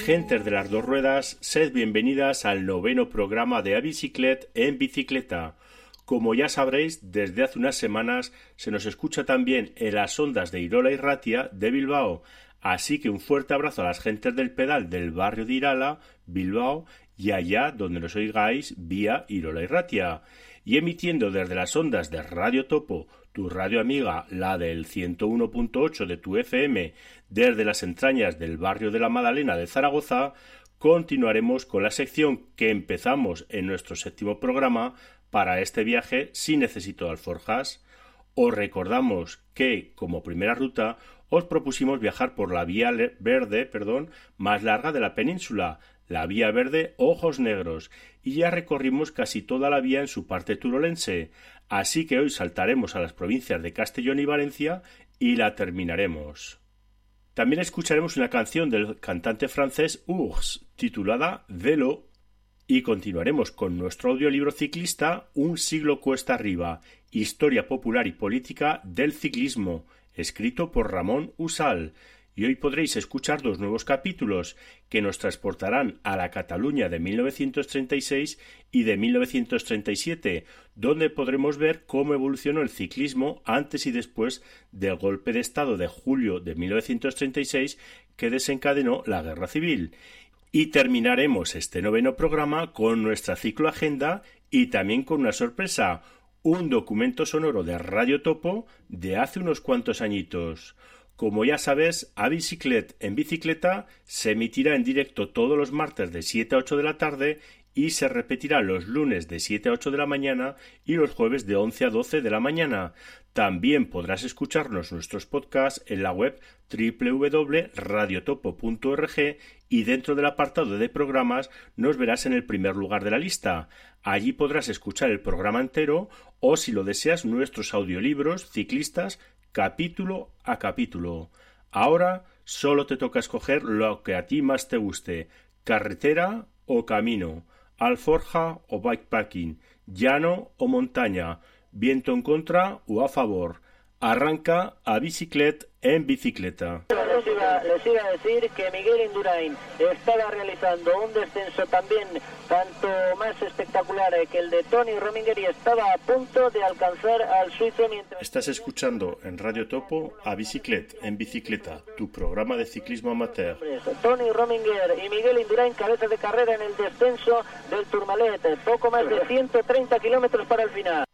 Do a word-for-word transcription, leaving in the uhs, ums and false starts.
Gentes de las dos ruedas, sed bienvenidas al noveno programa de A Biciclet en bicicleta. Como ya sabréis, desde hace unas semanas se nos escucha también en las ondas de Irola y Ratia de Bilbao, así que un fuerte abrazo a las gentes del pedal del barrio de Irala, Bilbao, y allá donde nos oigáis vía Irola y Ratia, y emitiendo desde las ondas de Radio Topo, tu radio amiga, la del ciento uno punto ocho de tu F M, desde las entrañas del barrio de la Madalena de Zaragoza, continuaremos con la sección que empezamos en nuestro séptimo programa para este viaje Si Necesito Alforjas. Os recordamos que, como primera ruta, os propusimos viajar por la vía verde, perdón, más larga de la península, la vía verde Ojos Negros, y ya recorrimos casi toda la vía en su parte turolense, así que hoy saltaremos a las provincias de Castellón y Valencia y la terminaremos. También escucharemos una canción del cantante francés Urs, titulada Vélo, y continuaremos con nuestro audiolibro ciclista Un siglo cuesta arriba, historia popular y política del ciclismo, escrito por Ramón Usal, y hoy podréis escuchar dos nuevos capítulos que nos transportarán a la Cataluña de mil novecientos treinta y seis y de mil novecientos treinta y siete, donde podremos ver cómo evolucionó el ciclismo antes y después del golpe de estado de julio de mil novecientos treinta y seis que desencadenó la Guerra Civil. Y terminaremos este noveno programa con nuestra cicloagenda y también con una sorpresa, un documento sonoro de Radio Topo de hace unos cuantos añitos. Como ya sabes, A Biciclet en bicicleta se emitirá en directo todos los martes de siete a ocho de la tarde y se repetirá los lunes de siete a ocho de la mañana y los jueves de once a doce de la mañana. También podrás escucharnos nuestros podcasts en la web doble u doble u doble punto radio topo punto org y dentro del apartado de programas nos verás en el primer lugar de la lista. Allí podrás escuchar el programa entero o, si lo deseas, nuestros audiolibros ciclistas capítulo a capítulo. Ahora solo te toca escoger lo que a ti más te guste: carretera o camino, alforja o bikepacking, llano o montaña, viento en contra o a favor. Arranca A Biciclet en bicicleta. Les iba, les iba a decir que Miguel Indurain estaba realizando un descenso también tanto más espectacular que el de Toni Rominger y estaba a punto de alcanzar al suizo mientras... Estás escuchando en Radio Topo A Biciclet en bicicleta, tu programa de ciclismo amateur. Toni Rominger y Miguel Indurain cabeza de carrera en el descenso del Tourmalet, poco más de ciento treinta kilómetros para el final.